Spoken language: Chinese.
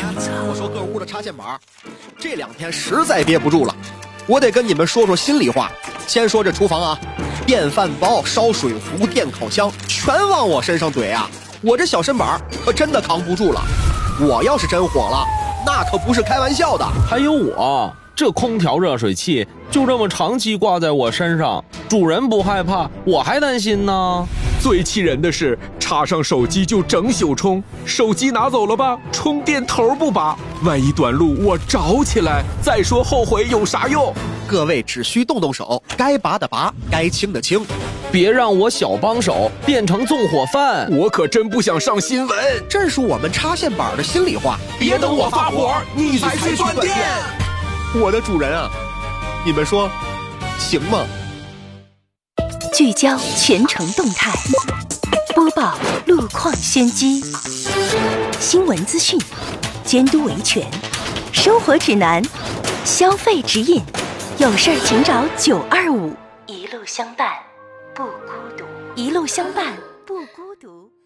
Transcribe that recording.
我说各屋的插线板，这2天实在憋不住了，我得跟你们说说心里话。先说这厨房啊，电饭煲、烧水壶、电烤箱，全往我身上怼啊！我这小身板可真的扛不住了。我要是真火了，那可不是开玩笑的。 还有我，这空调热水器就这么长期挂在我身上，主人不害怕，我还担心呢。 最气人的是，插上手机就整宿充，手机拿走了吧，充电头不拔，万一短路我着起来，再说后悔有啥用？ 各位只需动动手，该拔的拔，该清的清， 别让我小帮手变成纵火犯。 我可真不想上新闻， 这是我们插线板的心里话。 别等我发火，你才去断电。 我的主人啊，你们说行吗？ 聚焦全城动态，播报路况先机，新闻资讯，监督维权，生活指南，消费指引，有事请找925，一路相伴不孤独，一路相伴不孤独。